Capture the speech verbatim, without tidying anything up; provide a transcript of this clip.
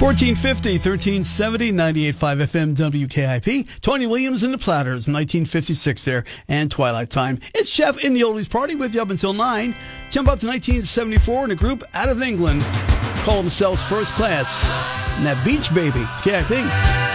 fourteen fifty, thirteen seventy, ninety-eight point five F M W K I P. Tony Williams and the Platters, nineteen fifty-six there, and Twilight Time. It's Chef in the Oldies Party with you up until nine. Jump up to nineteen seventy-four in a group out of England called themselves First Class. And that Beach Baby, K I P.